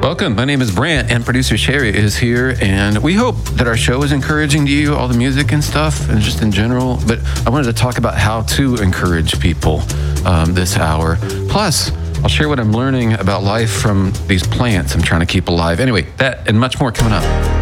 Welcome. My name is Brant, and producer Sherry is here, and we hope that our show is encouraging to you, all the music and stuff, and just in general. But I wanted to talk about how to encourage people this hour. Plus, I'll share what I'm learning about life from these plants I'm trying to keep alive. Anyway, that and much more coming up.